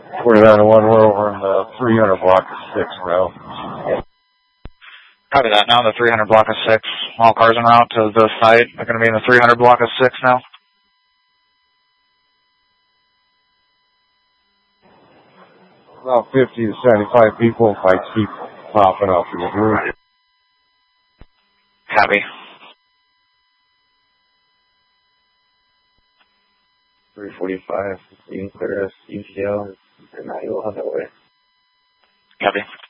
We're down to one. We're over in the 300 block of 6 now. Copy that. Now in the 300 block of 6. All cars en route to the site are going to be in the 300 block of 6 now. About 50 to 75 people. Fights keep popping up in the group. Copy. 345, 15, clear us, UCL, and now you'll have that way. Copy.